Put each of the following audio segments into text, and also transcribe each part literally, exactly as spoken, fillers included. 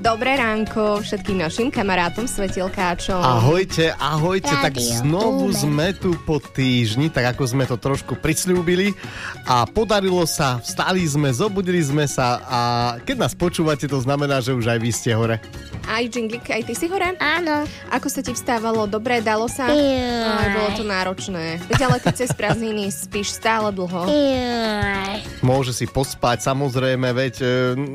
Dobré ránko všetkým našim kamarátom, svetielkáčom. Ahojte, ahojte, Radio tak znovu Lumen. sme tu po týždni, tak ako sme to trošku prisľúbili a podarilo sa, vstali sme, zobudili sme sa a keď nás počúvate, to znamená, že už aj vy ste hore. Aj Džinglik, aj ty si hore? Áno. Ako sa ti vstávalo? Dobre, dalo sa? Jaj. Aj, bolo to náročné. Veď ale ty cez prázdniny spíš stále dlho. Jaj. Môže si pospať, samozrejme, veď e,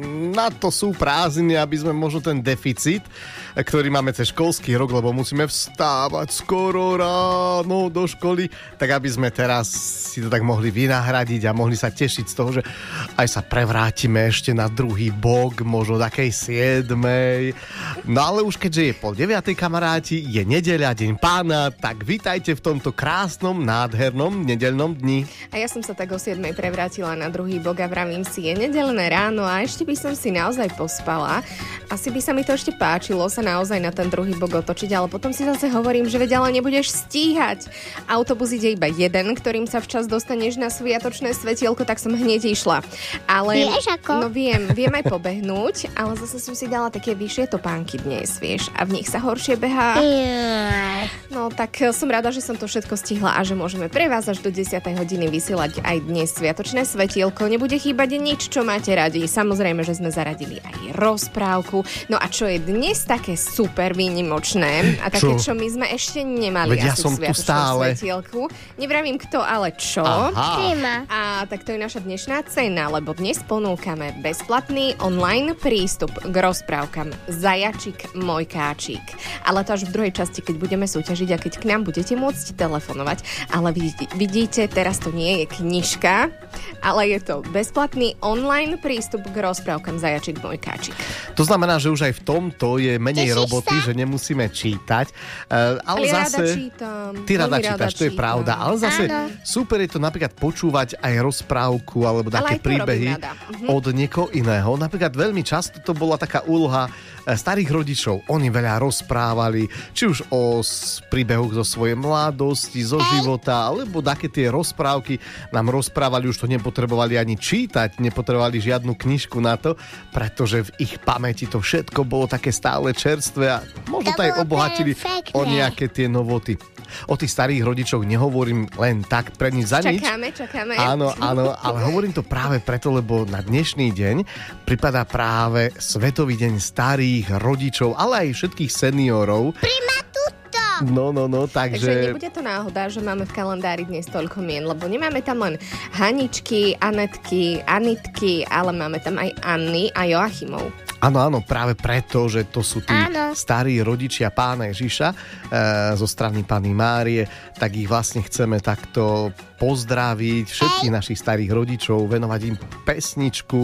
na to sú prázdniny, aby sme možno ten deficit, e, ktorý máme cez školský rok, lebo musíme vstávať skoro ráno do školy, tak aby sme teraz si to tak mohli vynahradiť a mohli sa tešiť z toho, že aj sa prevrátime ešte na druhý bok, možno takej siedmej. No ale už keďže je pol deviatej, kamaráti, je nedeľa, deň pána, tak vítajte v tomto krásnom, nádhernom nedeľnom dni. A ja som sa tak o siedmej prevrátila na druhý bok a vravím si, je nedeľné ráno a ešte by som si naozaj pospala. Asi by sa mi to ešte páčilo sa naozaj na ten druhý bok otočiť, ale potom si zase hovorím, že veď ale nebudeš stíhať. Autobus ide iba jeden, ktorým sa včas dostaneš na sviatočné svetielko, tak som hneď išla. Ale, Vieš ako? No viem, viem aj pobehnúť, ale zase som si dala také vyššie topánky dnes, vieš, a v nich sa horšie behá. Jaj. No tak som rada, že som to všetko stihla a že môžeme pre vás až do desiatej hodiny vysielať aj dnes sviatočné svetielko. Nebude chýbať nič, čo máte radi. Samozrejme, že sme zaradili aj rozprávku. No a čo je dnes také super výnimočné a také, čo, Čo? my sme ešte nemali Veď ja asi som v tu sviatočnom stále. svetielku. Nevravím kto, ale čo. Aha. Téma. A tak to je naša dnešná cena, lebo dnes ponúkame bezplatný online prístup k rozprávkam Zajačik, môj káčik. Ale to až v druhej časti, keď budeme súťažiť a keď k nám budete môcť telefonovať. Ale vidíte, vidíte, teraz to nie je knižka, ale je to bezplatný online prístup k rozprávkam Zajačik, môj káčik. To znamená, že už aj v tomto je menej Tešíš roboty, sa? že nemusíme čítať. Uh, ale Ale ja zase... rada čítam. Ty rada Veľmi čítaš, to je čítam. pravda. Ale zase Áno. super je to napríklad počúvať aj rozprávku alebo Ale také aj to príbehy robím rada. Mhm. od niekoho iného. Napríklad veľmi často to bola taká úloha e, starých rodičov. Oni veľa rozprávali, či už o s- príbehoch zo svojej mladosti, zo života, alebo také tie rozprávky nám rozprávali, už to nepotrebovali ani čítať, nepotrebovali žiadnu knižku na to, pretože v ich pamäti to všetko bolo také stále čerstvé a možno To to aj bolo obohatili perfektné. o nejaké tie novoty. O tých starých rodičoch nehovorím len tak pre nič za nič. Čakáme, čakáme. Áno, áno, ale hovorím to práve preto, lebo na dnešný deň pripadá práve Svetový deň starých rodičov, ale aj všetkých seniorov. Prima tuto. No, no, no, Takže takže... nebude to náhoda, že máme v kalendári dnes toľko mien, lebo nemáme tam len Haničky, Anetky, Anitky, ale máme tam aj Anny a Joachimov. Áno, áno, práve preto, že to sú tí Áno. starí rodičia pána Ježiša e, zo strany Panny Márie, tak ich vlastne chceme takto pozdraviť, všetkých našich starých rodičov, venovať im pesničku e,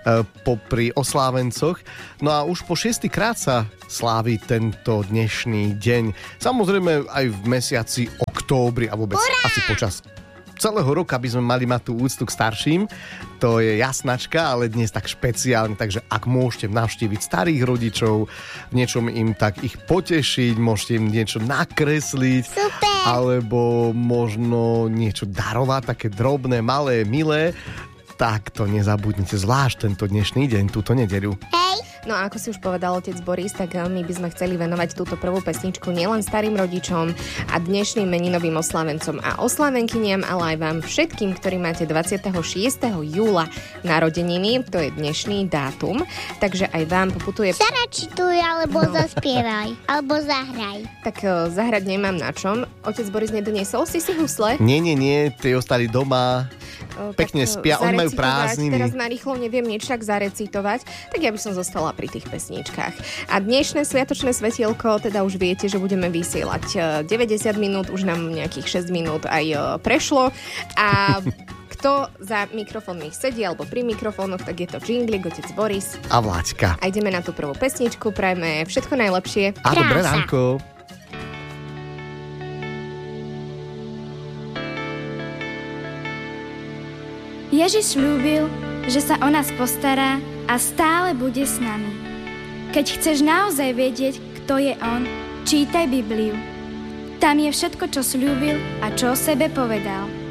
popri oslávencoch. No a už po šiestýkrát sa slávi tento dnešný deň. Samozrejme aj v mesiaci októbri a vôbec Urá! asi počas celého roka by sme mali mať tú úctu k starším. To je jasnačka, ale dnes tak špeciálne, takže ak môžete navštíviť starých rodičov, v niečom im tak ich potešiť, môžete im niečo nakresliť, Super. alebo možno niečo darovať, také drobné, malé, milé, tak to nezabudnite, zvlášť tento dnešný deň, túto nedeľu. Hej. No a ako si už povedal otec Boris, tak eh, my by sme chceli venovať túto prvú pesničku nielen starým rodičom a dnešným meninovým oslavencom a oslavenkyniam, ale aj vám všetkým, ktorí máte dvadsiateho šiesteho júla narodeniny, to je dnešný dátum, takže aj vám poputuje... Zaračituj, alebo No. zaspievaj, alebo zahraj. Tak eh, zahrať nemám na čom. Otec Boris nedoniesol si si husle? Nie, nie, nie, tie ostali doma, Eh, pekne tak, eh, spia, oni majú zarecitovať, prázdniny. Teraz narýchlo neviem nič tak zarecitovať, tak ja by som zostala pri tých pesničkách. A dnešné sviatočné svetielko, teda už viete, že budeme vysielať eh, deväťdesiat minút, už nám nejakých šesť minút aj eh, prešlo. A kto za mikrofónmi sedí, alebo pri mikrofónoch, tak je to Džinglik, otec Boris. A Vláďka. A ideme na tú prvú pesničku, prajme všetko najlepšie. A dobré Krása. ránko. Ježiš sľúbil, že sa o nás postará a stále bude s nami. Keď chceš naozaj vedieť, kto je on, čítaj Bibliu. Tam je všetko, čo sľúbil a čo o sebe povedal.